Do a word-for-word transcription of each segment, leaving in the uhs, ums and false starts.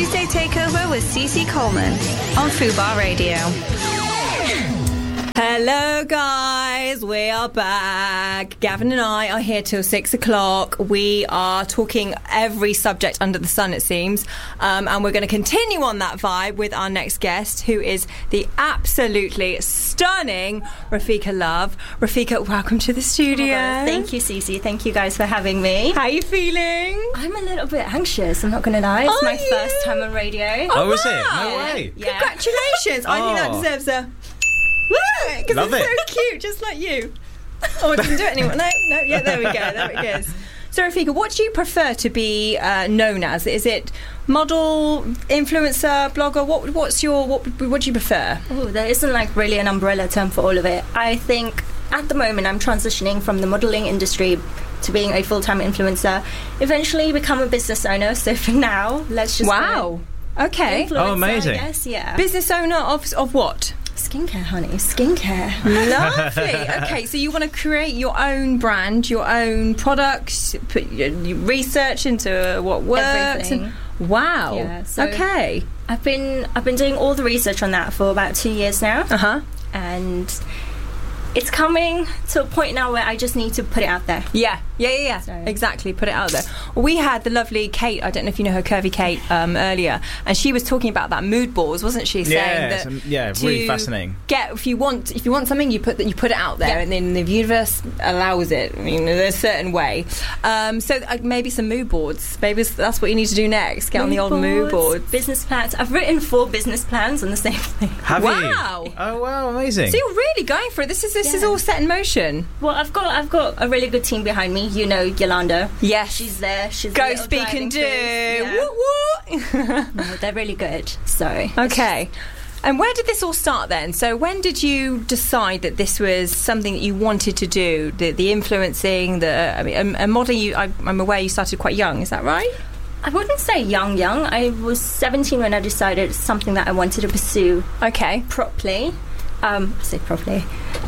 Tuesday Takeover with Cece Coleman on Fubar Radio. Hello guys, we are back. Gavin and I are here till six o'clock. We are talking every subject under the sun, it seems, um, and we're going to continue on that vibe with our next guest, who is the absolutely stunning Rafika Love. Rafika, welcome to the studio. Oh my God, thank you, Cece. Thank you guys for having me. How are you feeling? I'm a little bit anxious, I'm not going to lie. It's Are my you? first time on radio. Oh, Oh, is wow. it? No way. Yeah. Congratulations. I think that Oh. deserves a... Because Love it's it. so cute, just like you. Oh, I didn't do it anymore. No, no, yeah, there we go, there it goes. So, Rafika, what do you prefer to be uh, known as? Is it model, influencer, blogger? What, what's your, what, what do you prefer? Oh, there isn't like really an umbrella term for all of it. I think at the moment I'm transitioning from the modelling industry to being a full-time influencer. Eventually become a business owner. So for now, let's just Wow. Okay. influencer, Oh, amazing. Yes, yeah. Business owner of of what? Skincare, honey. Skincare. Lovely. Okay, so you want to create your own brand, your own products, put your, your research into what works. Everything. And, wow. Yeah, so- okay. I've been I've been doing all the research on that for about two years now. Uh huh. And it's coming to a point now where I just need to put it out there. Yeah, yeah, yeah, yeah. So- Exactly. Put it out there. Well, we had the lovely Kate. I don't know if you know her, Curvy Kate, um, earlier, and she was talking about that mood boards, wasn't she? Saying Yeah, that some- yeah, to really fascinating. Get if you want if you want something, you put that you put it out there, Yeah. and then the universe allows it. I mean, there's a certain way. Um, so uh, maybe some mood boards. Maybe that's what you need to do next. Get on the old mood boards. Business plans. I've written four business plans on the same thing. Have Wow. you? Oh, wow, amazing. So you're really going for it. This is this is Yeah. all set in motion. Well, I've got I've got a really good team behind me. You know, Yolanda. Yes. She's there. She's Go the little speak driving and do. force. Yeah. Woo woo. No, they're really good. So Okay. And where did this all start then? So when did you decide that this was something that you wanted to do? The, the influencing, the I mean, and, and modelling. You, I, I'm aware you started quite young. Is that right? I wouldn't say young, young. I was seventeen when I decided it's something that I wanted to pursue Okay. properly. Um, I say properly.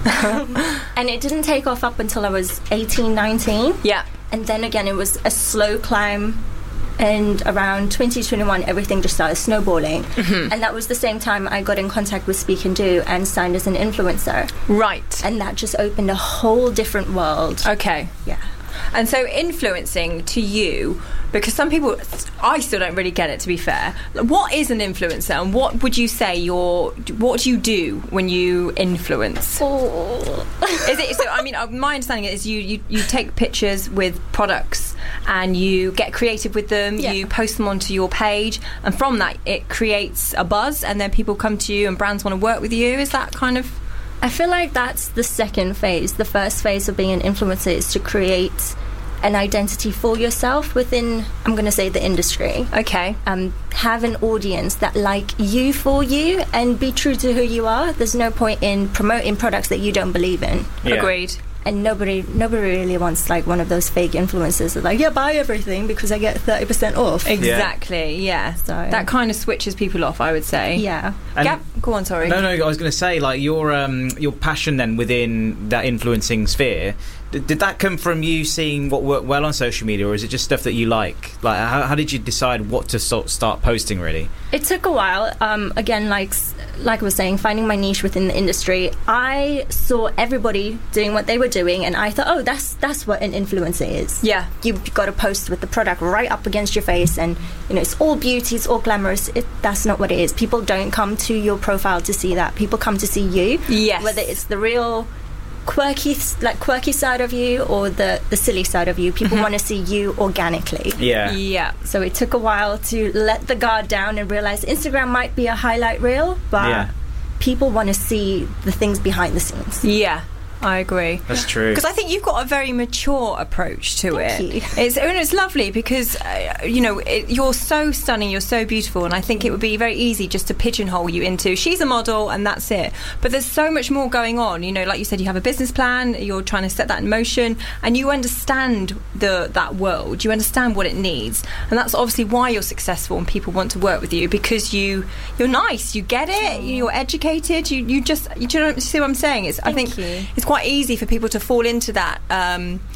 And it didn't take off up until I was eighteen, nineteen. Yeah. And then again, it was a slow climb. And around twenty twenty-one, everything just started snowballing. Mm-hmm. And that was the same time I got in contact with Speak and Do and signed as an influencer. Right. And that just opened a whole different world. Okay. Yeah. And so influencing to you, because some people, I still don't really get it, to be fair. What is an influencer, and what would you say your, what do you do when you influence? Oh. Is it, so I mean, uh, my understanding is you, you, you take pictures with products and you get creative with them, Yeah. you post them onto your page, and from that it creates a buzz, and then people come to you and brands want to work with you. Is that kind of... I feel like that's the second phase. The first phase of being an influencer is to create an identity for yourself within, I'm going to say, the industry. Okay. Um, have an audience that like you for you and be true to who you are. There's no point in promoting products that you don't believe in. Yeah. Agreed. And nobody nobody really wants like one of those fake influencers that are like, yeah, buy everything because I get thirty percent off. Exactly, yeah. So- that kind of switches people off, I would say. Yeah. And- Gab, go on, sorry. No, no, I was going to say, like, your um, your passion then within that influencing sphere, d- did that come from you seeing what worked well on social media, or is it just stuff that you like? Like, how, how did you decide what to sort start posting, really? It took a while. Um, again, like like I was saying, finding my niche within the industry. I saw everybody doing what they were doing, and I thought, oh, that's that's what an influencer is. Yeah. You've got to post with the product right up against your face, and you know it's all beauty, it's all glamorous. It, that's not what it is. People don't come to your profile to see that. People come to see you. Yes. Whether it's the real quirky, like quirky side of you or the the silly side of you, people want to see you organically. Yeah. Yeah. So it took a while to let the guard down and realize Instagram might be a highlight reel, but Yeah. people want to see the things behind the scenes. Yeah. I agree. That's true. Because I think you've got a very mature approach to Thank it. you. It's and it's lovely because uh, you know it, you're so stunning, you're so beautiful, and I think it would be very easy just to pigeonhole you into she's a model and that's it. But there's so much more going on. You know, like you said, you have a business plan. You're trying to set that in motion, and you understand the that world. You understand what it needs, and that's obviously why you're successful and people want to work with you because you you're nice. You get it. You're educated. You you just you, do you know, see what I'm saying? It's I Thank think you. it's quite easy for people to fall into that um,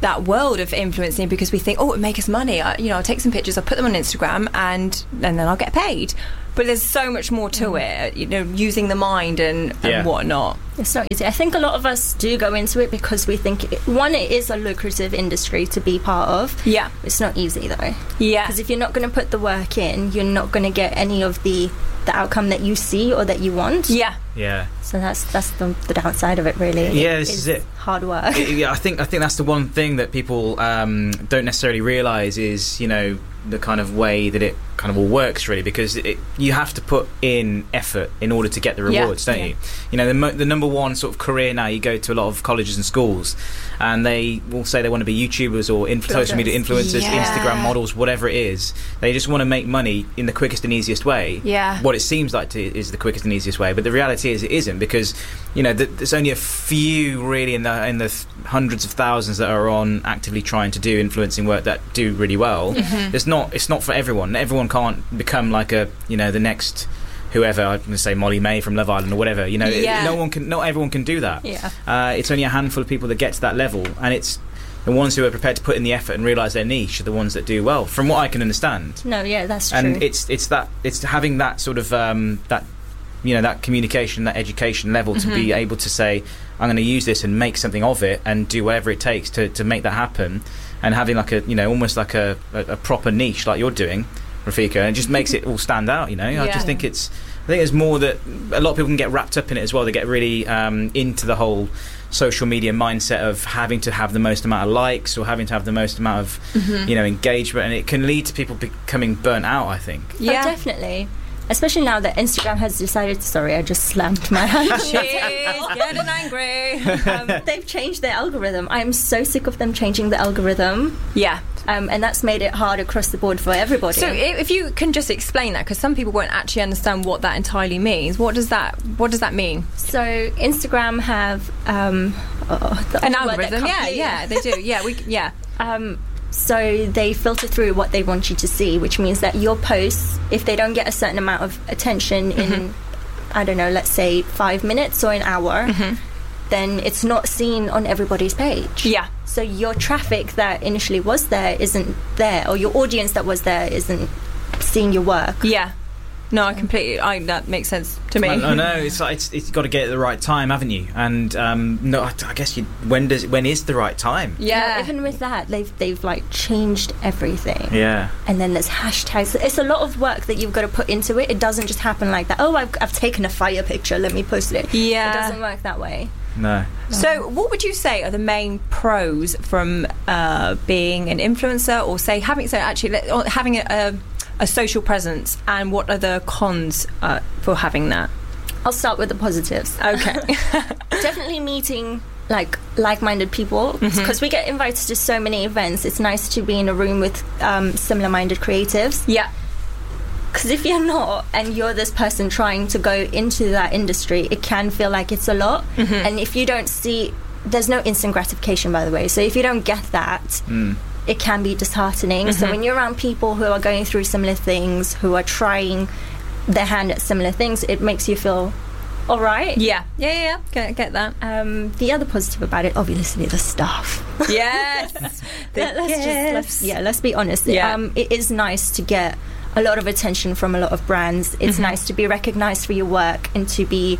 that world of influencing because we think, oh, it make us money. I, you know, I'll take some pictures, I'll put them on Instagram, and and then I'll get paid. But there's so much more to mm. it, you know, using the mind and, and yeah. whatnot. It's not easy. I think a lot of us do go into it because we think, it, one, it is a lucrative industry to be part of. Yeah. It's not easy, though. Yeah. Because if you're not going to put the work in, you're not going to get any of the, the outcome that you see or that you want. Yeah. Yeah. So that's that's the, the downside of it, really. Yeah, it, this is it. Hard work. It, yeah, I think I think that's the one thing that people um, don't necessarily realise is, you know, the kind of way that it kind of all works, really, because it, you have to put in effort in order to get the rewards, yeah, don't yeah. you? You know, the, mo- the number one sort of career now, you go to a lot of colleges and schools and they will say they want to be YouTubers or inf- social media influencers, yeah. Instagram models, whatever it is. They just want to make money in the quickest and easiest way. Yeah. What it seems like to, is the quickest and easiest way, but the reality is it isn't, because, you know, th- there's only a few really in the in the th- hundreds of thousands that are on actively trying to do influencing work that do really well. Mm-hmm. It's not it's not for everyone. Everyone can't become like a, you know, the next whoever. I'm going to say Molly May from Love Island or whatever. You know, yeah. it, no one can. Not everyone can do that. Yeah. Uh, it's only a handful of people that get to that level, and it's the ones who are prepared to put in the effort and realise their niche are the ones that do well, from what I can understand. No, yeah, that's true. And it's it's that it's having that sort of um, that you know that communication, that education level Mm-hmm. to be able to say, I'm going to use this and make something of it and do whatever it takes to, to make that happen, and having like a, you know, almost like a, a, a proper niche like you're doing, Rafika, and it just makes it all stand out. You know, I Yeah. just think it's I think there's more that a lot of people can get wrapped up in it as well. They get really um, into the whole social media mindset of having to have the most amount of likes or having to have the most amount of Mm-hmm. you know engagement, and it can lead to people becoming burnt out, I think. Oh, definitely. Especially now that Instagram has decided... Sorry, I just slammed my hand. on the table. She's getting angry. um, they've changed their algorithm. I'm so sick of them changing the algorithm. Yeah. Um, and that's made it hard across the board for everybody. So i- if you can just explain that, because some people won't actually understand what that entirely means. What does that What does that mean? So Instagram have um, oh, the An word that algorithm? Yeah, can't yeah, they do. Yeah, we yeah. Um, so they filter through what they want you to see, which means that your posts, if they don't get a certain amount of attention in, I don't know, let's say five minutes or an hour, then it's not seen on everybody's page. Yeah. So your traffic that initially was there isn't there, or your audience that was there isn't seeing your work. Yeah. No, I completely. I that makes sense to me. I, I know it's like it's, it's got to get at the right time, haven't you? And um, no, I, I guess you, when does when is the right time? Yeah. No, even with that, they've they've like changed everything. Yeah. And then there's hashtags. It's a lot of work that you've got to put into it. It doesn't just happen like that. Oh, I've, I've taken a fire picture, let me post it. Yeah. It doesn't work that way. No. So, what would you say are the main pros from uh, being an influencer, or say having so actually let- or having a, a, a social presence, and what are the cons uh, for having that? I'll start with the positives. Okay. Definitely meeting like like-minded people, because we get invited to so many events. It's nice to be in a room with um, similar-minded creatives. Yeah. Because if you're not, and you're this person trying to go into that industry, it can feel like it's a lot. And if you don't see, there's no instant gratification, by the way. So if you don't get that, Mm. it can be disheartening. So when you're around people who are going through similar things, who are trying their hand at similar things, it makes you feel all right. Yeah. Yeah. Yeah. yeah. Get, get that. Um, the other positive about it, obviously, the staff. Yes. The Let- let's just let's, gifts. yeah, let's be honest. Yeah. Um, it is nice to get a lot of attention from a lot of brands. It's nice to be recognised for your work and to be,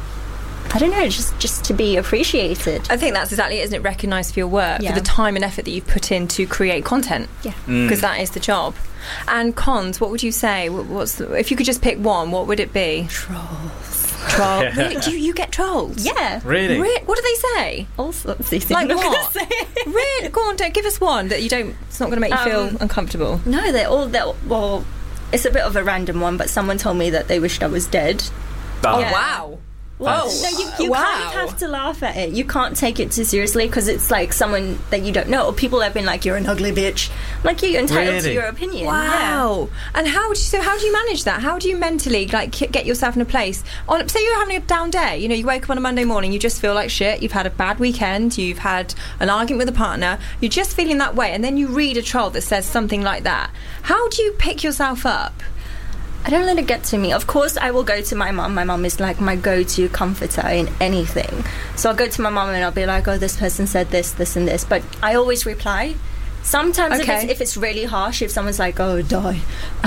I don't know, just just to be appreciated. I think that's exactly it, isn't it? Recognised for your work, Yeah. for the time and effort that you've put in to create content. Yeah. Because that is the job. And cons, what would you say? Wh- What's the, if you could just pick one, what would it be? Trolls. Troll. Really? Do you, you get trolls? Yeah. Really? Re- what do they say? All sorts of things. Like I'm not gonna what? say it. Really? Go on, don't give us one that you don't. It's not going to make you Um, feel uncomfortable. No, they're all, they're, well, it's a bit of a random one, but someone told me that they wished I was dead. Oh, Yeah. Wow. Whoa. That's- No, you, you Wow. kind of have to laugh at it. You can't take it too seriously because it's like someone that you don't know. Or people have been like, you're an ugly bitch. I'm like, yeah, you're entitled to Really? your opinion. Wow. And how do you, so how do you manage that? How do you mentally like k- get yourself in a place? On say you're having a down day, you know, you wake up on a Monday morning, you just feel like shit, you've had a bad weekend, you've had an argument with a partner, you're just feeling that way, and then you read a troll that says something like that. How do you pick yourself up? I don't let it get to me. Of course, I will go to my mum. My mum is like my go-to comforter in anything. So I'll go to my mum and I'll be like, oh, this person said this, this and this. But I always reply. Sometimes Okay. if, it's, if it's really harsh, if someone's like, oh, die,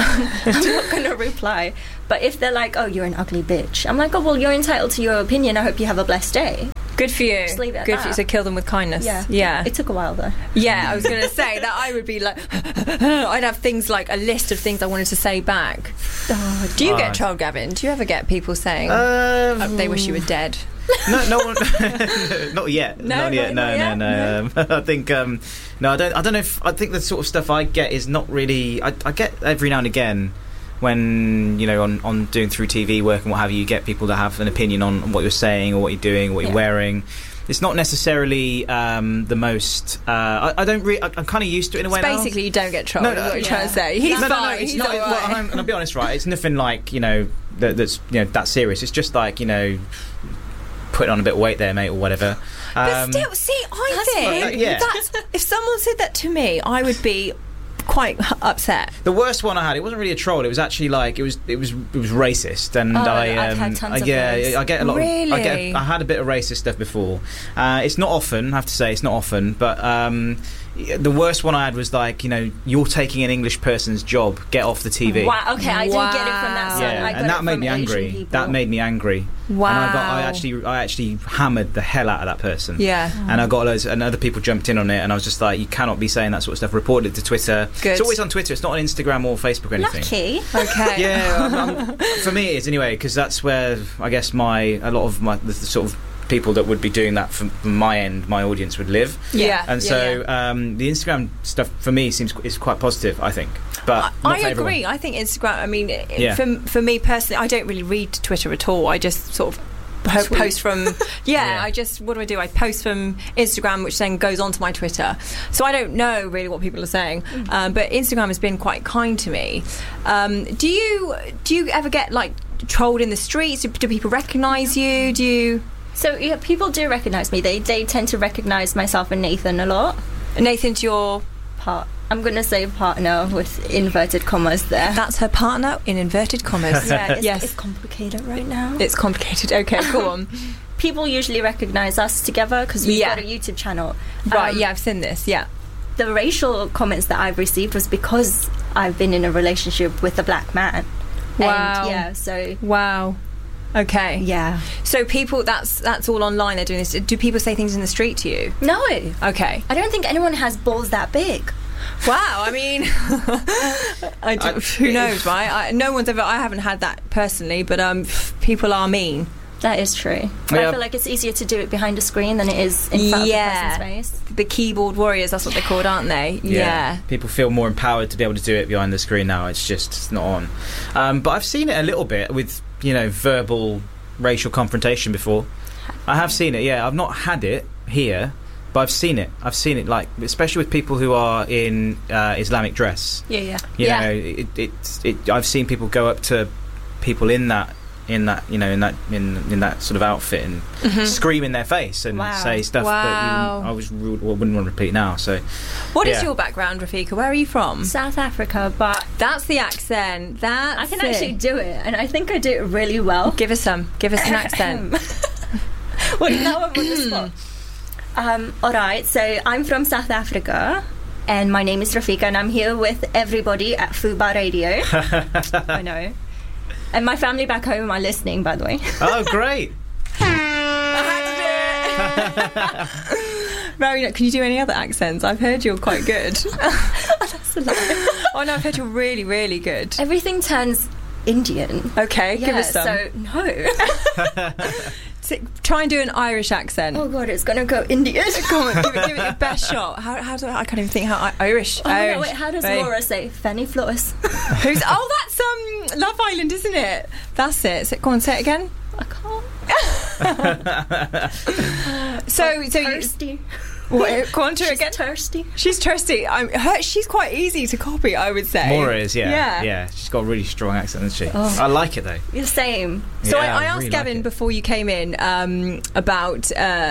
I'm not going to reply. But if they're like, oh, you're an ugly bitch, I'm like, oh, well, you're entitled to your opinion. I hope you have a blessed day. Good for you. Just leave it at Good that. for you. So kill them with kindness. Yeah. Yeah. It took a while, though. Yeah, I was going to say that I would be like, I'd have things like a list of things I wanted to say back. Oh, Do you Oh, get trolled, Gavin? Do you ever get people saying Um, uh, they wish you were dead? No, no one. Not yet. No, not yet. not- No, not no, yet? no. Um, I think. Um, no, I don't. I don't know if. I think the sort of stuff I get is not really. I, I get every now and again when you know on, on doing through T V work and what have you. You get people that have an opinion on what you're saying or what you're doing, or what Yeah. you're wearing. It's not necessarily um, the most. Uh, I, I don't. Re- I, I'm kind of used to it in a way. now. Basically, you don't get trolled. No, is no, what you're yeah. trying to say. He's no, fine. no, no, it's He's not. all Well, right. I'm, and I'll be honest, right? It's nothing like you know that, that's you know that serious. It's just like you know putting on a bit of weight there, mate, or whatever. But Um, still, see, I That's think fine. Yeah. that's, if someone said that to me, I would be quite h- upset. The worst one I had, it wasn't really a troll. It was actually like it was, it was, it was racist, and Oh, I, I've um, had tons I- of yeah, those. I get a lot. Of, I get, Really? I had a bit of racist stuff before. Uh, it's not often, I have to say, it's not often, but. Um, the worst one I had was like, you know, you're taking an English person's job. Get off the T V. Wow, okay, I didn't get it from that Wow. side. Yeah, I got and that it made from me Asian angry. people. That made me angry. Wow. And I got, I actually, I actually hammered the hell out of that person. Yeah. And I got loads, and other people jumped in on it, and I was just like, you cannot be saying that sort of stuff. Reported it to Twitter. Good. It's always on Twitter. It's not on Instagram or Facebook or anything. Lucky. Okay. Yeah, I'm, I'm, for me it is anyway, because that's where I guess my a lot of my the, the sort of people that would be doing that from, from my end, my audience would live. Yeah. And yeah, so yeah. Um, the Instagram stuff for me seems is quite positive, I think. But I, not I for agree. everyone. I think Instagram. I mean, it- Yeah. for for me personally, I don't really read Twitter at all. I just sort of po- Tweet. post from. Yeah, Yeah. I just what do I do? I post from Instagram, which then goes onto my Twitter. So I don't know really what people are saying. Um, but Instagram has been quite kind to me. Um, do you do you ever get like trolled in the streets? Do, do people recognise you? Do you? So yeah, people do recognise me. They they tend to recognise myself and Nathan a lot. Nathan's your. Part. I'm gonna say partner with inverted commas there. That's her partner in inverted commas. yeah, it's, yes. it's complicated right now. It's complicated. Okay, go on. People usually recognise us together because we've Yeah. got a YouTube channel. Right, Um, yeah, I've seen this. Yeah. The racial comments that I've received was because I've been in a relationship with a black man. Wow. And yeah, so Wow. Okay. yeah. So people, that's that's all online. They're doing this. Do people say things in the street to you? No, Okay. I don't think anyone has balls that big. Wow. I mean, I do, I- who knows, right? I, no one's ever. I haven't had that personally, but um, people are mean. That is true. But Yeah. I feel like it's easier to do it behind a screen than it is in front Yeah. of the person's face. The keyboard warriors. That's what they're called, aren't they? Yeah. People feel more empowered to be able to do it behind the screen now. It's just it's not on. Um, but I've seen it a little bit with, you know, verbal racial confrontation before. I have seen it, yeah. I've not had it here, but I've seen it. I've seen it, like, especially with people who are in uh, Islamic dress. Yeah, yeah. You yeah. know, it, it, it, I've seen people go up to people in that, in that, you know, in that, in, in that sort of outfit and Mhm. scream in their face and Wow. say stuff Wow. that you, I was rude, well, wouldn't want to repeat now. So, What is Yeah. your background, Rafika? Where are you from? South Africa, but That's the accent. That's I can it. actually do it, and I think I do it really well. Give us some. Give us an accent. Well, now I'm on the spot. Um, all right, so I'm from South Africa, and my name is Rafika, and I'm here with everybody at Fuba Radio. I know. And my family back home are listening, by the way. oh, great. Very nice. Can you do any other accents? I've heard you're quite good. That's a lie. Oh no, I've heard you're really, really good. Everything turns Indian. Okay, Yeah, give us some. so no. So, try and do an Irish accent. Oh god, it's gonna go Indian. Come on, give it, give it your best shot. How, how do I, I can't even think how I, Irish. Oh Irish. no, wait, how does Hey. Laura say? Fanny Flores. Who's? Oh, that's um Love Island, isn't it? That's it. So, go on, say it again. I can't. So, so you, Thirsty. what, go on to it She's again. thirsty. She's thirsty. I'm, her, she's quite easy to copy, I would say. Maura is, yeah, Yeah. yeah. She's got a really strong accent, doesn't she? Oh. I like it though. The same. So Yeah, I, I asked really Gavin like it. before you came in um, about uh,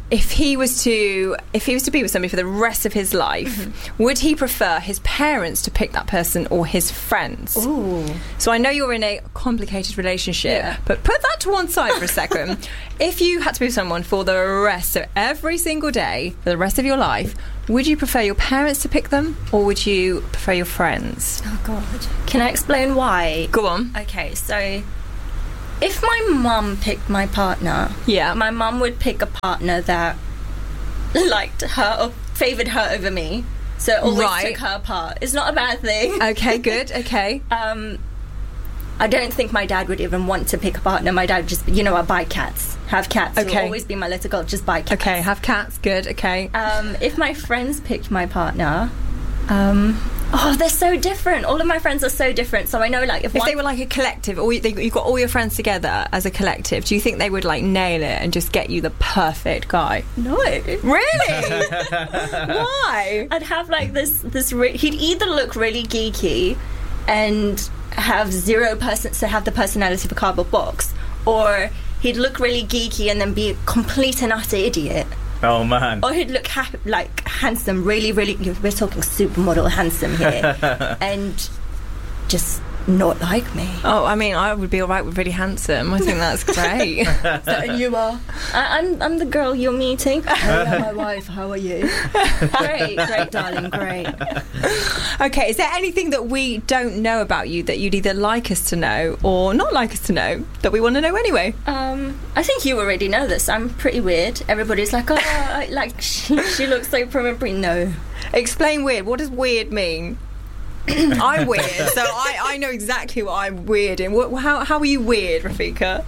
if he was to if he was to be with somebody for the rest of his life, mm-hmm. would he prefer his parents to pick that person or his friends? Ooh. So I know you're in a complicated relationship, Yeah. but put that to one side for a second. If you had to be with someone for the rest of every single day for the rest of your life, would you prefer your parents to pick them or would you prefer your friends? Oh God. Can I explain why? Go on. Okay, so if my mum picked my partner, Yeah. my mum would pick a partner that liked her or favoured her over me. So always Right. took her part. It's not a bad thing. Okay, good. Okay. Um, I don't think my dad would even want to pick a partner. My dad would just, you know what, buy cats. Have cats. Okay. He'll always be my little girl, just buy cats. Okay, have cats. Good. Okay. Um, if my friends picked my partner, um, oh, they're so different. All of my friends are so different. So I know, like, if, If one, they were like a collective, or you, they, you've got all your friends together as a collective, do you think they would like nail it and just get you the perfect guy? no, Really? Why? I'd have like this. This re- he'd either look really geeky and have zero person, so have the personality of a cardboard box, or he'd look really geeky and then be a complete and utter idiot. Oh man. Or he'd look ha- like handsome, really, really. We're talking supermodel handsome here, and just not like me. Oh, I mean, I would be all right with really handsome. I think that's great. So you are. I- I'm. I'm the girl you're meeting. Hello, my wife. How are you? Great, great, darling. Great. Okay, is there anything that we don't know about you that you'd either like us to know or not like us to know that we want to know anyway? Um, I think you already know this. I'm pretty weird. Everybody's like, oh, I- like she, she looks so prim and pretty. No. Explain weird. What does weird mean? I'm weird, so I, I know exactly what I'm weird in. What, how, how are you weird, Rafika?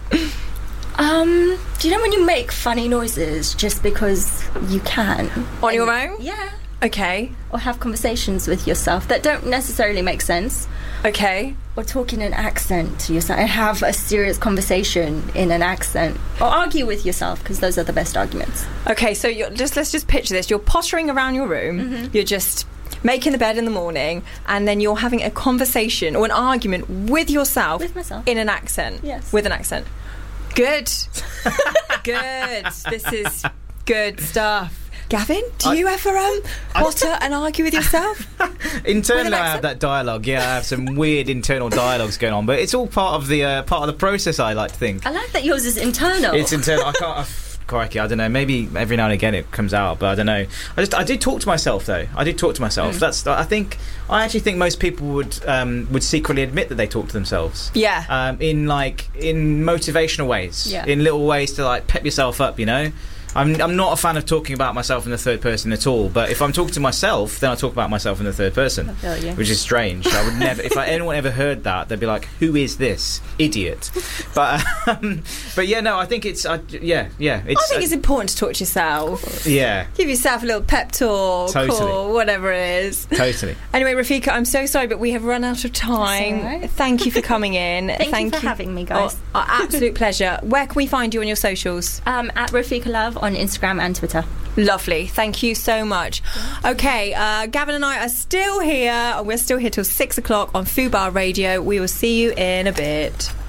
Um, do you know when you make funny noises just because you can? On your own? Yeah. Okay. Or have conversations with yourself that don't necessarily make sense. Okay. Or talk in an accent to yourself and have a serious conversation in an accent. Or argue with yourself, because those are the best arguments. Okay, so you're just let's just picture this. You're pottering around your room. Mm-hmm. You're just making the bed in the morning, and then you're having a conversation or an argument with yourself, With myself. in an accent. Yes. With an accent. Good. Good. This is good stuff. Gavin, do I- you ever um potter and argue with yourself? Internally, With an I have accent? that dialogue. Yeah, I have some weird internal dialogues going on, but it's all part of the uh, part of the process. I like to think I like that yours is internal. it's internal. I can't. Uh, crikey, I don't know. Maybe every now and again it comes out, but I don't know. I just I did talk to myself though. I did talk to myself. Mm. That's. I think. I actually think most people would um, would secretly admit that they talk to themselves. Yeah. Um, in like in motivational ways. Yeah. In little ways to like pep yourself up. You know. I'm I'm not a fan of talking about myself in the third person at all. But if I'm talking to myself, then I talk about myself in the third person, I feel you. which is strange. I would never. If I, anyone ever heard that, they'd be like, "Who is this idiot?" But um, but yeah, no, I think it's I, yeah yeah. It's, I think it's important to talk to yourself. yeah, Give yourself a little pep talk Totally. or whatever it is. totally. Anyway, Rafika, I'm so sorry, but we have run out of time. That's all right. Thank you for coming in. Thank you for having me, guys. Oh, our absolute pleasure. Where can we find you on your socials? Um, at Rafika Love on Instagram and Twitter. Lovely. Thank you so much. Okay, uh, Gavin and I are still here. We're still here till six o'clock on Fubar Radio. We will see you in a bit.